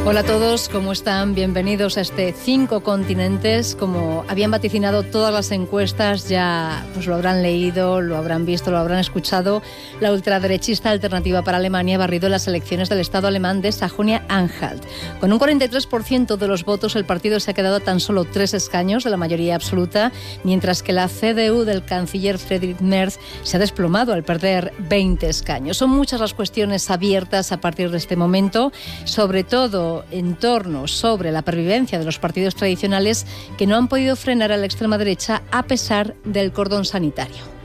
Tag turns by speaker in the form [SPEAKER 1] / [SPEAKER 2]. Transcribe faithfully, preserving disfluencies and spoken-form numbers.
[SPEAKER 1] Hola a todos, ¿cómo están? Bienvenidos a este Cinco Continentes. Como habían vaticinado todas las encuestas, ya pues lo habrán leído, lo habrán visto, lo habrán escuchado. La ultraderechista Alternativa para Alemania ha barrido las elecciones del Estado alemán de Sajonia-Anhalt. Con un cuarenta y tres por ciento de los votos, el partido se ha quedado a tan solo tres escaños de la mayoría absoluta, mientras que la C D U del canciller Friedrich Merz se ha desplomado al perder veinte escaños. Son muchas las cuestiones abiertas a partir de este momento, sobre todo en torno sobre la pervivencia de los partidos tradicionales que no han podido frenar a la extrema derecha a pesar del cordón sanitario.